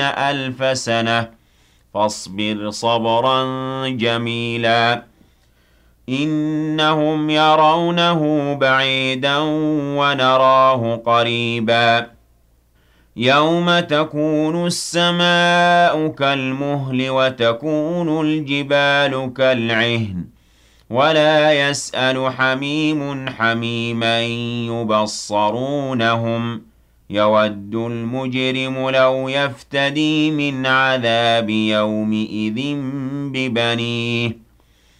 ألف سنة فاصبر صبرا جميلا إنهم يرونه بعيدا ونراه قريبا يوم تكون السماء كالمهل وتكون الجبال كالعهن ولا يسأل حميم حميما يبصرونهم يود المجرم لو يفتدي من عذاب يومئذ ببنيه